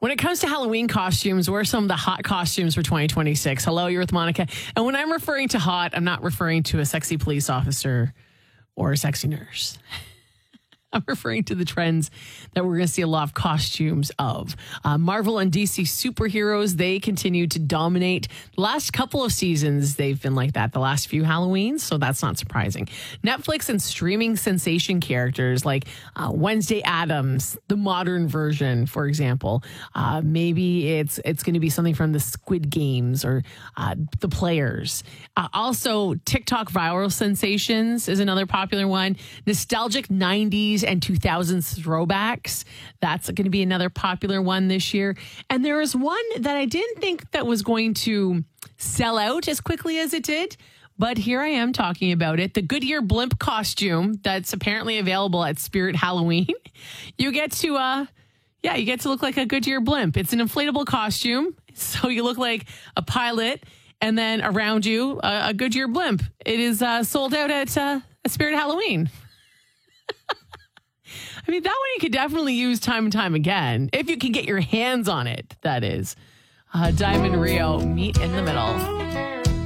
When it comes to Halloween costumes, what are some of the hot costumes for 2026? Hello, you're with Monica. And when I'm referring to hot, I'm not referring to a sexy police officer or a sexy nurse. I'm referring to the trends that we're going to see a lot of costumes of. Marvel and DC superheroes, they continue to dominate. The last couple of seasons, they've been like that. The last few Halloweens, so that's not surprising. Netflix and streaming sensation characters like Wednesday Addams, the modern version, for example. Maybe it's going to be something from the Squid Games or The Players. Also, TikTok viral sensations is another popular one. Nostalgic 90s and 2000s throwbacks. That's going to be another popular one this year. And there is one that I didn't think that was going to sell out as quickly as it did. But here I am talking about it. The Goodyear blimp costume that's apparently available at Spirit Halloween. You get to look like a Goodyear blimp. It's an inflatable costume. So you look like a pilot. And then around you, a Goodyear blimp. It is sold out at Spirit Halloween. I mean, that one you could definitely use time and time again. If you can get your hands on it, that is. Diamond Rio, Meet in the Middle.